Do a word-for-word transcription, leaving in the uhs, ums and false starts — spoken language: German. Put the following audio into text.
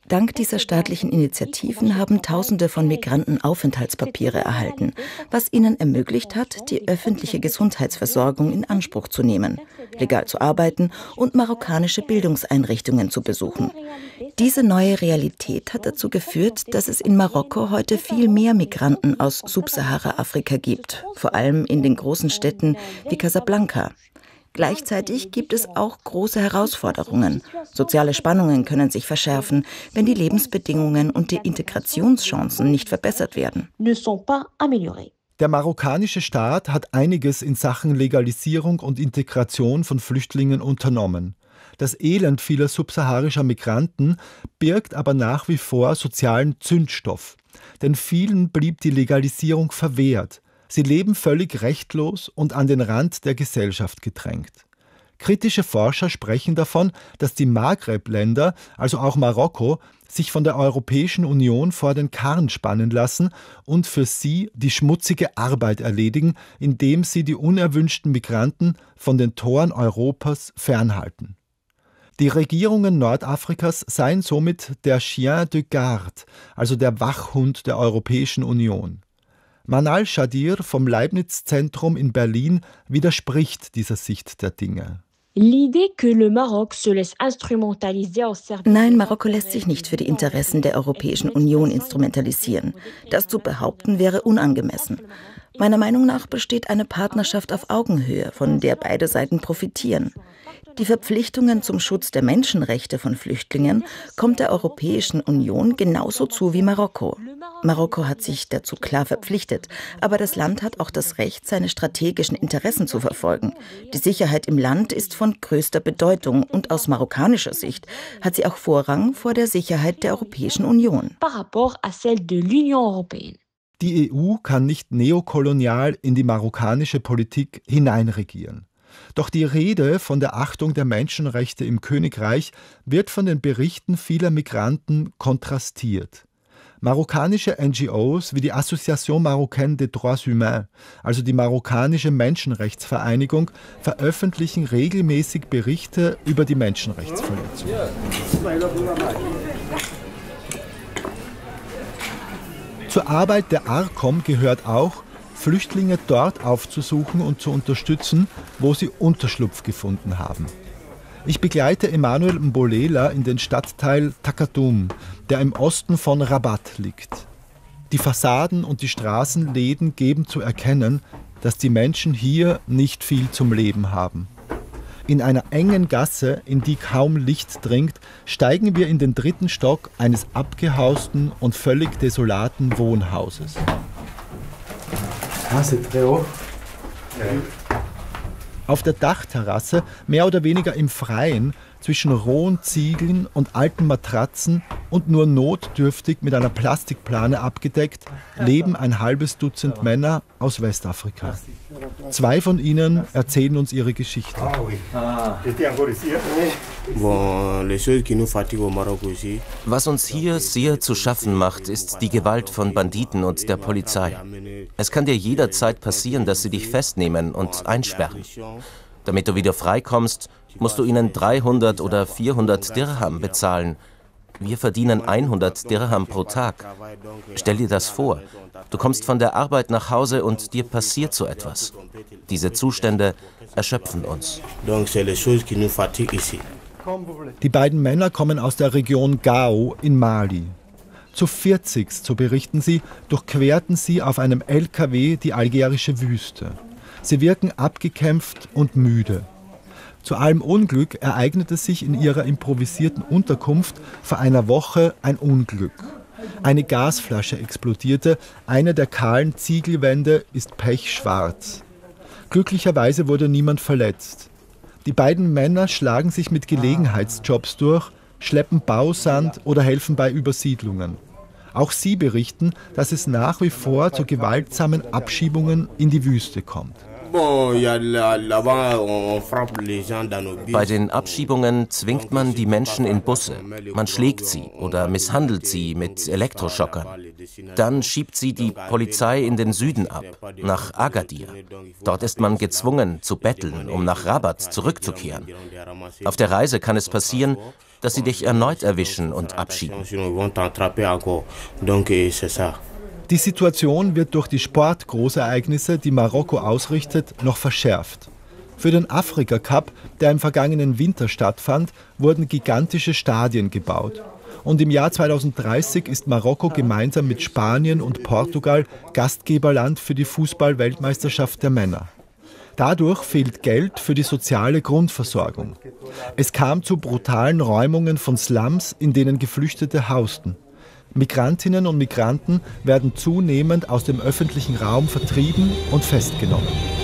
Dank dieser staatlichen Initiativen haben Tausende von Migranten Aufenthaltspapiere erhalten, was ihnen ermöglicht hat, die öffentliche Gesundheitsversorgung in Anspruch zu nehmen, legal zu arbeiten und marokkanische Bildungseinrichtungen zu besuchen. Diese neue Realität hat dazu geführt, dass es in Marokko heute viel mehr Migranten aus Subsahara-Afrika gibt, vor allem in den großen Städten wie Casablanca. Gleichzeitig gibt es auch große Herausforderungen. Soziale Spannungen können sich verschärfen, wenn die Lebensbedingungen und die Integrationschancen nicht verbessert werden. Der marokkanische Staat hat einiges in Sachen Legalisierung und Integration von Flüchtlingen unternommen. Das Elend vieler subsaharischer Migranten birgt aber nach wie vor sozialen Zündstoff. Denn vielen blieb die Legalisierung verwehrt. Sie leben völlig rechtlos und an den Rand der Gesellschaft gedrängt. Kritische Forscher sprechen davon, dass die Maghreb-Länder, also auch Marokko, sich von der Europäischen Union vor den Karren spannen lassen und für sie die schmutzige Arbeit erledigen, indem sie die unerwünschten Migranten von den Toren Europas fernhalten. Die Regierungen Nordafrikas seien somit der Chien de garde, also der Wachhund der Europäischen Union. Manal Shadir vom Leibniz-Zentrum in Berlin widerspricht dieser Sicht der Dinge. Nein, Marokko lässt sich nicht für die Interessen der Europäischen Union instrumentalisieren. Das zu behaupten wäre unangemessen. Meiner Meinung nach besteht eine Partnerschaft auf Augenhöhe, von der beide Seiten profitieren. Die Verpflichtungen zum Schutz der Menschenrechte von Flüchtlingen kommt der Europäischen Union genauso zu wie Marokko. Marokko hat sich dazu klar verpflichtet, aber das Land hat auch das Recht, seine strategischen Interessen zu verfolgen. Die Sicherheit im Land ist von größter Bedeutung und aus marokkanischer Sicht hat sie auch Vorrang vor der Sicherheit der Europäischen Union. Die E U kann nicht neokolonial in die marokkanische Politik hineinregieren. Doch die Rede von der Achtung der Menschenrechte im Königreich wird von den Berichten vieler Migranten kontrastiert. Marokkanische N G Os wie die Association Marocaine des Droits Humains, also die marokkanische Menschenrechtsvereinigung, veröffentlichen regelmäßig Berichte über die Menschenrechtsverletzungen. Zur Arbeit der ARCOM gehört auch, Flüchtlinge dort aufzusuchen und zu unterstützen, wo sie Unterschlupf gefunden haben. Ich begleite Emmanuel Mbolela in den Stadtteil Takatoum, der im Osten von Rabat liegt. Die Fassaden und die Straßenläden geben zu erkennen, dass die Menschen hier nicht viel zum Leben haben. In einer engen Gasse, in die kaum Licht dringt, steigen wir in den dritten Stock eines abgehausten und völlig desolaten Wohnhauses. Auf der Dachterrasse, mehr oder weniger im Freien, zwischen rohen Ziegeln und alten Matratzen und nur notdürftig mit einer Plastikplane abgedeckt, leben ein halbes Dutzend Männer aus Westafrika. Zwei von ihnen erzählen uns ihre Geschichte. Was uns hier sehr zu schaffen macht, ist die Gewalt von Banditen und der Polizei. Es kann dir jederzeit passieren, dass sie dich festnehmen und einsperren. Damit du wieder freikommst, musst du ihnen dreihundert oder vierhundert Dirham bezahlen. Wir verdienen hundert Dirham pro Tag. Stell dir das vor. Du kommst von der Arbeit nach Hause und dir passiert so etwas. Diese Zustände erschöpfen uns. Die beiden Männer kommen aus der Region Gao in Mali. Zu vierzig, so berichten sie, durchquerten sie auf einem L K W die algerische Wüste. Sie wirken abgekämpft und müde. Zu allem Unglück ereignete sich in ihrer improvisierten Unterkunft vor einer Woche ein Unglück. Eine Gasflasche explodierte, eine der kahlen Ziegelwände ist pechschwarz. Glücklicherweise wurde niemand verletzt. Die beiden Männer schlagen sich mit Gelegenheitsjobs durch, schleppen Bausand oder helfen bei Übersiedlungen. Auch sie berichten, dass es nach wie vor zu gewaltsamen Abschiebungen in die Wüste kommt. Bei den Abschiebungen zwingt man die Menschen in Busse. Man schlägt sie oder misshandelt sie mit Elektroschockern. Dann schiebt sie die Polizei in den Süden ab, nach Agadir. Dort ist man gezwungen zu betteln, um nach Rabat zurückzukehren. Auf der Reise kann es passieren, dass sie dich erneut erwischen und abschieben. Die Situation wird durch die Sportgroßereignisse, die Marokko ausrichtet, noch verschärft. Für den Afrika-Cup, der im vergangenen Winter stattfand, wurden gigantische Stadien gebaut. Und im Jahr zweitausenddreißig ist Marokko gemeinsam mit Spanien und Portugal Gastgeberland für die Fußball-Weltmeisterschaft der Männer. Dadurch fehlt Geld für die soziale Grundversorgung. Es kam zu brutalen Räumungen von Slums, in denen Geflüchtete hausten. Migrantinnen und Migranten werden zunehmend aus dem öffentlichen Raum vertrieben und festgenommen.